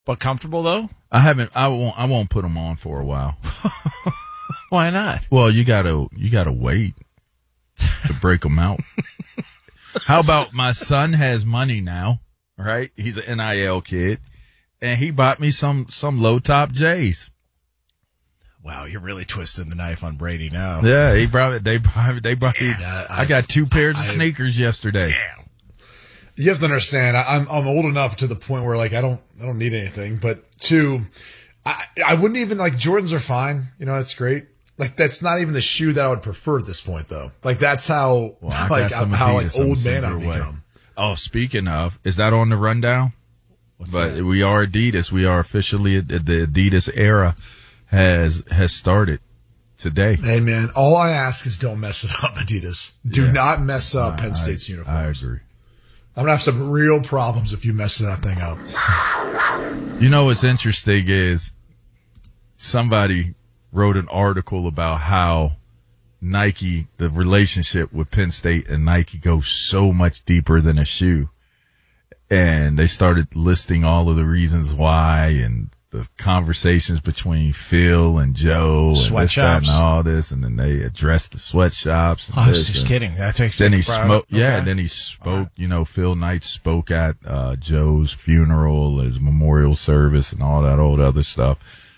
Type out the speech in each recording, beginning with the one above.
But comfortable though? I won't put them on for a while. Why not? Well, you gotta wait to break them out. How about my son has money now, right? He's an NIL kid, and he bought me some low top J's. Wow, you're really twisting the knife on Brady now. Yeah, they brought me. I got 2 pairs of sneakers yesterday. Damn. You have to understand, I'm old enough to the point where like I don't need anything. But 2, I wouldn't even like Jordans are fine. You know, that's great. Like that's not even the shoe that I would prefer at this point, though. Like that's how old man I've become. Oh, speaking of, is that on the rundown? What's that? We are Adidas. We are officially the Adidas era has started today. Hey man, all I ask is don't mess it up, Adidas. Do not mess up Penn State's uniforms. I agree. I'm gonna have some real problems if you mess that thing up. You know what's interesting is somebody wrote an article about how Nike, the relationship with Penn State and Nike goes so much deeper than a shoe. And they started listing all of the reasons why and the conversations between Phil and Joe and Sweatshops. and all this. And then they addressed the sweatshops. And I was just kidding. That's actually then he spoke. Okay. Yeah. And then he spoke, Phil Knight spoke at, Joe's funeral, his memorial service and all that old other stuff.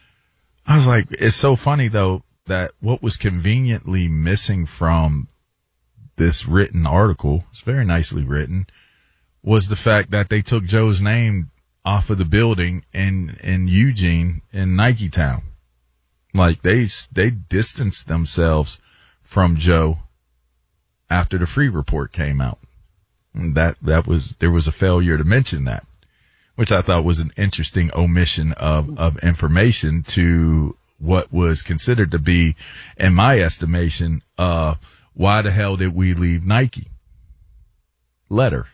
I was like, it's so funny though that what was conveniently missing from this written article, it's very nicely written, was the fact that they took Joe's name off of the building in Eugene in Nike Town. Like they distanced themselves from Joe after the Free Report came out. And there was a failure to mention that, which I thought was an interesting omission of information to what was considered to be, in my estimation, why the hell did we leave Nike? Letter.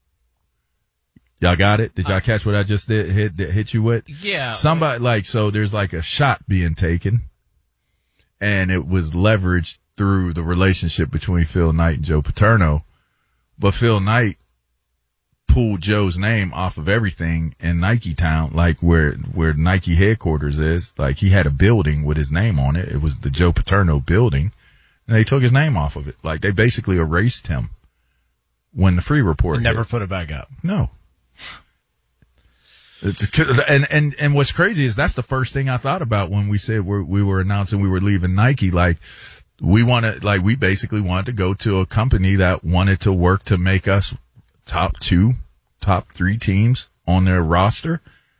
Y'all got it? Did y'all catch what I just hit you with? Yeah. Somebody so there's like a shot being taken and it was leveraged through the relationship between Phil Knight and Joe Paterno, but Phil Knight pulled Joe's name off of everything in Nike Town, like where Nike headquarters is. Like he had a building with his name on it. It was the Joe Paterno building, and they took his name off of it. Like they basically erased him when the Free Report never hit. put it back up. No. And what's crazy is that's the first thing I thought about when we said we were announcing we were leaving Nike. Like we basically wanted to go to a company that wanted to work to make us top 2, top 3 teams on their roster,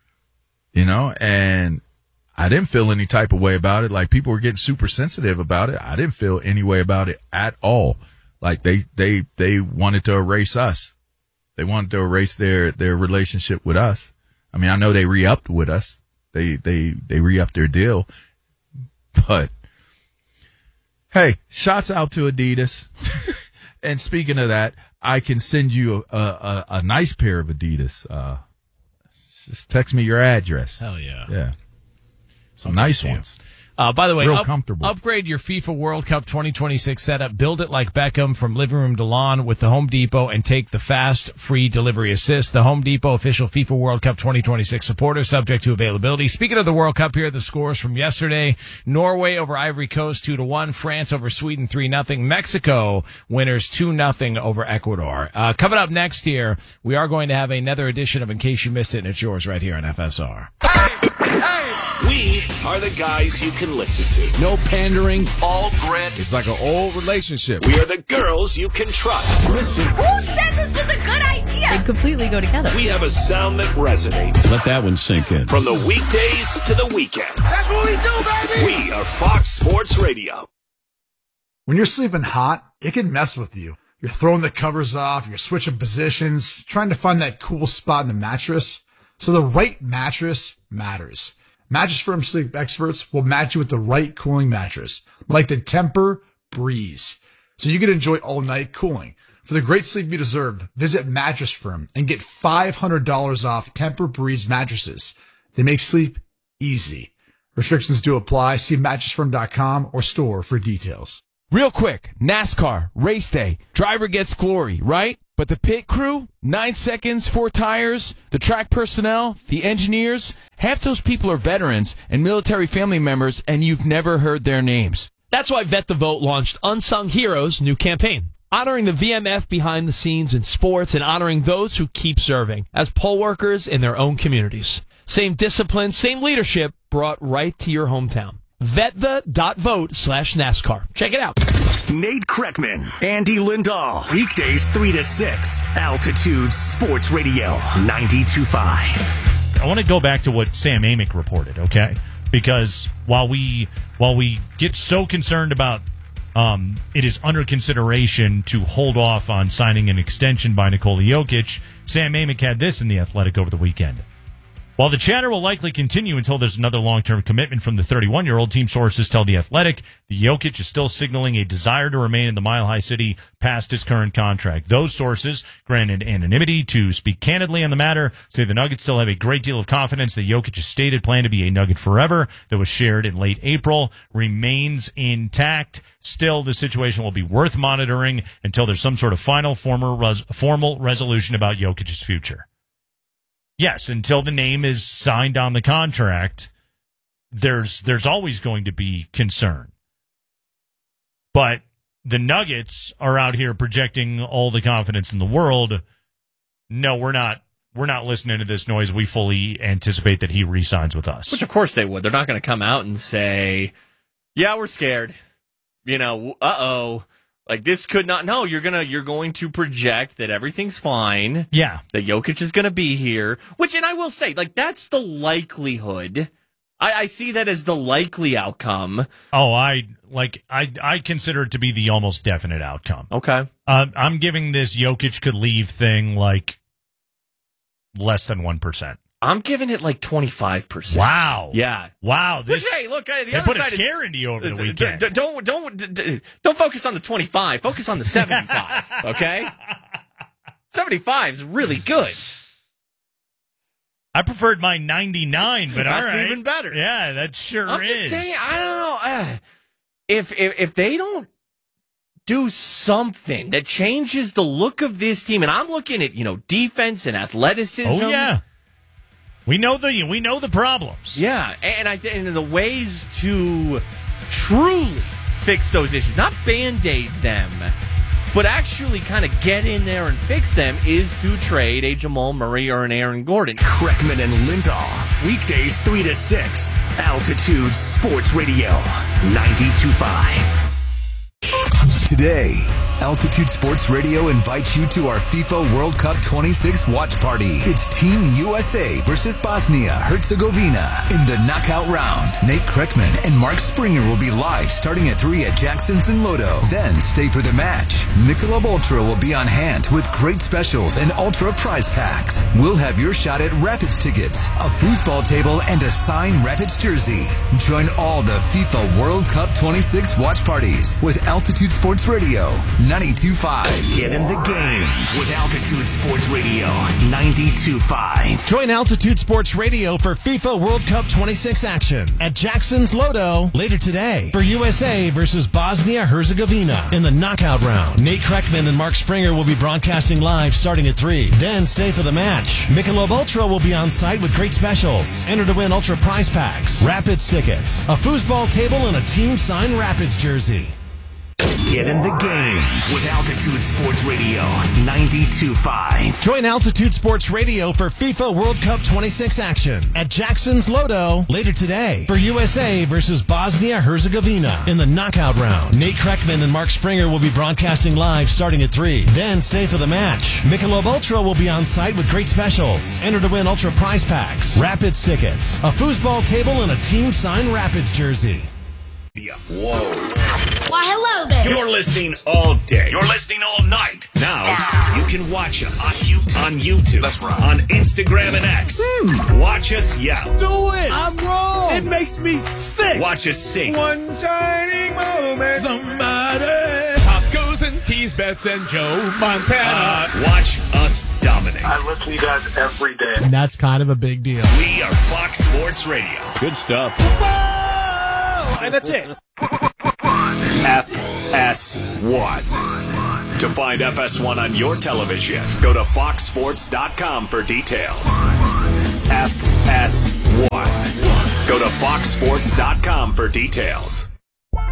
and I didn't feel any type of way about it. Like people were getting super sensitive about it. I didn't feel any way about it at all. Like they wanted to erase us. They wanted to erase their relationship with us. I mean, I know they re-upped with us. They re-upped their deal, but hey, shouts out to Adidas. And speaking of that, I can send you a nice pair of Adidas. Just text me your address. Hell yeah. Yeah. Some nice ones. By the way, real comfortable. Upgrade your FIFA World Cup 2026 setup. Build it like Beckham from living room to lawn with the Home Depot and take the fast, free delivery assist. The Home Depot official FIFA World Cup 2026 supporter, subject to availability. Speaking of the World Cup, here are the scores from yesterday. Norway over Ivory Coast 2-1. France over Sweden 3-0. Mexico winners 2-0 over Ecuador. Coming up next here, we are going to have another edition of In Case You Missed It, and it's yours right here on FSR. We are the guys you can listen to. No pandering. All grit. It's like an old relationship. We are the girls you can trust. Listen. Who said this was a good idea? They completely go together. We have a sound that resonates. Let that one sink in. From the weekdays to the weekends. That's what we do, baby! We are Fox Sports Radio. When you're sleeping hot, it can mess with you. You're throwing the covers off, you're switching positions, trying to find that cool spot in the mattress. So the right mattress matters. Mattress Firm sleep experts will match you with the right cooling mattress, like the Tempur Breeze, so you can enjoy all-night cooling. For the great sleep you deserve, visit Mattress Firm and get $500 off Tempur Breeze mattresses. They make sleep easy. Restrictions do apply. See mattressfirm.com or store for details. Real quick, NASCAR, race day, driver gets glory, right? But the pit crew, 9 seconds, 4 tires, the track personnel, the engineers, half those people are veterans and military family members, and you've never heard their names. That's why Vet the Vote launched Unsung Heroes' new campaign, honoring the VMF behind the scenes in sports and honoring those who keep serving as poll workers in their own communities. Same discipline, same leadership brought right to your hometown. VetThe.vote/NASCAR. Check it out. Nate Kreckman, Andy Lindahl. Weekdays 3 to 6. Altitude Sports Radio 92.5. I want to go back to what Sam Amick reported, okay? Because while we get so concerned about it is under consideration to hold off on signing an extension by Nikola Jokic, Sam Amick had this in The Athletic over the weekend. While the chatter will likely continue until there's another long-term commitment from the 31-year-old, team sources tell The Athletic the Jokic is still signaling a desire to remain in the Mile High City past his current contract. Those sources, granted anonymity to speak candidly on the matter, say the Nuggets still have a great deal of confidence that Jokic's stated plan to be a Nugget forever that was shared in late April remains intact. Still, the situation will be worth monitoring until there's some sort of final formal resolution about Jokic's future. Yes, until the name is signed on the contract, there's always going to be concern. But the Nuggets are out here projecting all the confidence in the world. No, we're not listening to this noise. We fully anticipate that he re-signs with us. Which, of course, they would. They're not going to come out and say, yeah, we're scared. Like, this could not. No, you're going to project that everything's fine. Yeah. That Jokic is going to be here. And I will say, like, that's the likelihood. I see that as the likely outcome. Oh, I consider it to be the almost definite outcome. Okay. I'm giving this Jokic could leave thing, like, less than 1%. I'm giving it like 25%. Wow. Yeah. Wow. Hey, look, the other put side a scare into you over the weekend. Don't focus on the 25. Focus on the 75. Okay. 75 is really good. I preferred my 99, but all right. That's even better. Yeah, that sure is. I'm just saying, I don't know. If they don't do something that changes the look of this team, and I'm looking at defense and athleticism. Oh yeah. We know the problems. Yeah, and the ways to truly fix those issues, not Band-Aid them, but actually kind of get in there and fix them, is to trade a Jamal Murray or an Aaron Gordon. Kreckman and Lindahl. Weekdays 3 to 6. Altitude Sports Radio 92.5. Today, Altitude Sports Radio invites you to our FIFA World Cup 26 watch party. It's Team USA versus Bosnia-Herzegovina in the knockout round. Nate Kreckman and Mark Springer will be live starting at 3 at Jackson's in Lodo. Then stay for the match. Michelob Ultra will be on hand with great specials and Ultra prize packs. We'll have your shot at Rapids tickets, a foosball table, and a signed Rapids jersey. Join all the FIFA World Cup 26 watch parties with Altitude Sports Radio 92.5. Get in the game with Altitude Sports Radio 92.5. Join Altitude Sports Radio for FIFA World Cup 26 action at Jackson's Lodo later today for USA versus Bosnia-Herzegovina in the knockout round. Nate Kreckman and Mark Springer will be broadcasting live starting at 3. Then stay for the match. Michelob Ultra will be on site with great specials. Enter to win Ultra prize packs, Rapids tickets, a foosball table, and a team-signed Rapids jersey. Get in the game with Altitude Sports Radio 92.5. Join Altitude Sports Radio for FIFA World Cup 26 action at Jackson's Lodo later today for USA versus Bosnia-Herzegovina in the knockout round. Nate Kreckman and Mark Springer will be broadcasting live starting at 3. Then stay for the match. Michelob Ultra will be on site with great specials. Enter to win Ultra prize packs, Rapids tickets, a foosball table, and a team-signed Rapids jersey. Whoa. Why, hello there. You're listening all day. You're listening all night. Now, you can watch us on YouTube. That's right. On Instagram and X. Watch us yell. Do it. I'm wrong. It makes me sick. Watch us sing. One shining moment. Somebody. Pop goes and tease Bets and Joe Montana. Watch us dominate. I listen to you guys every day. And that's kind of a big deal. We are Fox Sports Radio. Good stuff. And that's it. FS1. To find FS1 on your television, go to foxsports.com for details. FS1. Go to foxsports.com for details.